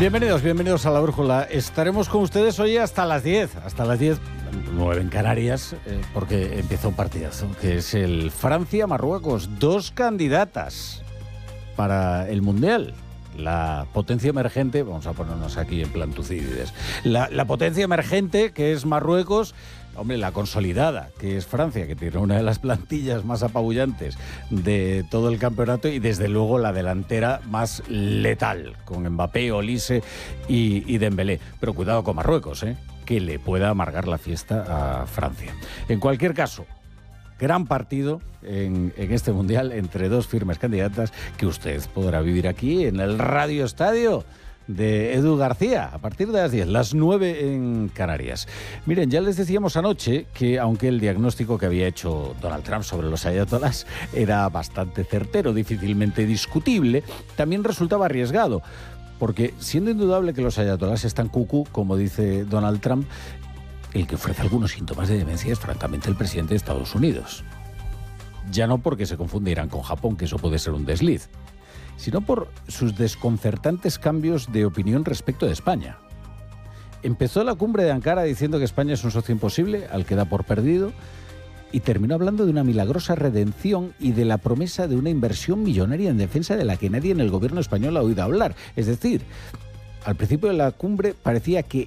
Bienvenidos a La Brújula. Estaremos con ustedes hoy hasta las 10, 9 en Canarias, porque empieza un partidazo, que es el Francia-Marruecos. 2 candidatas para el Mundial. La potencia emergente, vamos a ponernos aquí en plan Tucídides, la potencia emergente, que es Marruecos, hombre, la consolidada, que es Francia, que tiene una de las plantillas más apabullantes de todo el campeonato, y desde luego la delantera más letal, con Mbappé, Olise y Dembélé. Pero cuidado con Marruecos, que le pueda amargar la fiesta a Francia. En cualquier caso, gran partido en este Mundial entre 2 firmes candidatas que usted podrá vivir aquí en el Radio Estadio de Edu García, a partir de las 10, las 9 en Canarias. Miren, ya les decíamos anoche que aunque el diagnóstico que había hecho Donald Trump sobre los ayatolás era bastante certero, difícilmente discutible, también resultaba arriesgado, porque siendo indudable que los ayatolás están cucú, como dice Donald Trump, el que ofrece algunos síntomas de demencia es francamente el presidente de Estados Unidos. Ya no porque se confundieran con Japón, que eso puede ser un desliz, sino por sus desconcertantes cambios de opinión respecto de España. Empezó la cumbre de Ankara diciendo que España es un socio imposible, al que da por perdido, y terminó hablando de una milagrosa redención y de la promesa de una inversión millonaria en defensa de la que nadie en el gobierno español ha oído hablar. Es decir, al principio de la cumbre parecía que